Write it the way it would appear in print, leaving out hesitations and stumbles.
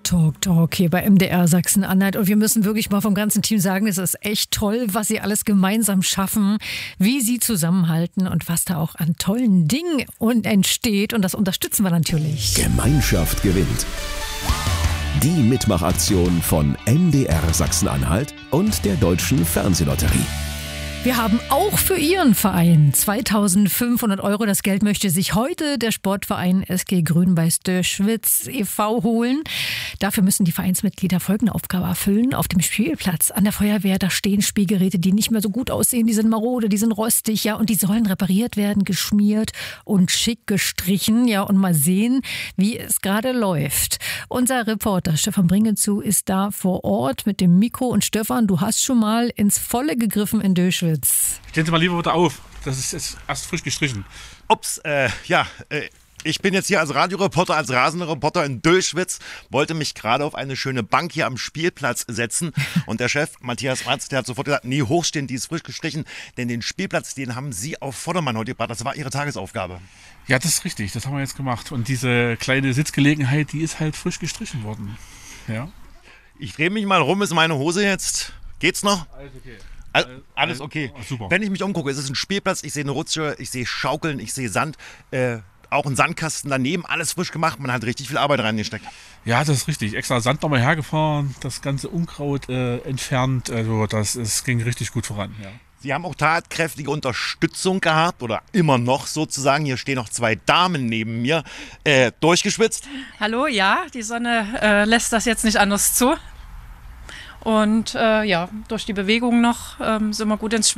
Talk hier bei MDR Sachsen-Anhalt. Und wir müssen wirklich mal vom ganzen Team sagen, es ist echt toll, was Sie alles gemeinsam schaffen, wie Sie zusammenhalten und was da auch an tollen Dingen entsteht. Und das unterstützen wir natürlich. Gemeinschaft gewinnt. Die Mitmachaktion von MDR Sachsen-Anhalt und der Deutschen Fernsehlotterie. Wir haben auch für Ihren Verein 2.500 €. Das Geld möchte sich heute der Sportverein SG Grün-Weiß Döschwitz e.V. holen. Dafür müssen die Vereinsmitglieder folgende Aufgabe erfüllen. Auf dem Spielplatz an der Feuerwehr, da stehen Spielgeräte, die nicht mehr so gut aussehen. Die sind marode, die sind rostig, ja, und die sollen repariert werden, geschmiert und schick gestrichen. Ja, und mal sehen, wie es gerade läuft. Unser Reporter Stefan Bringenzu ist da vor Ort mit dem Mikro. Und Stefan, du hast schon mal ins Volle gegriffen in Döschwitz. Stellen Sie mal lieber wieder auf. Das ist jetzt erst frisch gestrichen. Ups, ich bin jetzt hier als Radioreporter, als Rasenreporter in Döschwitz, wollte mich gerade auf eine schöne Bank hier am Spielplatz setzen und der Chef, Matthias Matz, der hat sofort gesagt, nie hochstehen, die ist frisch gestrichen, denn den Spielplatz, den haben Sie auf Vordermann heute gebracht, das war Ihre Tagesaufgabe. Ja, das ist richtig, das haben wir jetzt gemacht und diese kleine Sitzgelegenheit, die ist halt frisch gestrichen worden. Ja. Ich drehe mich mal rum, ist meine Hose jetzt, geht's noch? Alles okay. Alles okay. Super. Wenn ich mich umgucke, es ist ein Spielplatz, ich sehe eine Rutsche, ich sehe Schaukeln, ich sehe Sand, auch ein Sandkasten daneben, alles frisch gemacht, man hat richtig viel Arbeit reingesteckt. Ja, das ist richtig. Extra Sand nochmal hergefahren, das ganze Unkraut entfernt, also es ging richtig gut voran. Ja. Sie haben auch tatkräftige Unterstützung gehabt oder immer noch sozusagen. Hier stehen noch 2 Damen neben mir, durchgeschwitzt. Hallo, ja, die Sonne lässt das jetzt nicht anders zu. Und durch die Bewegung noch sind wir gut ins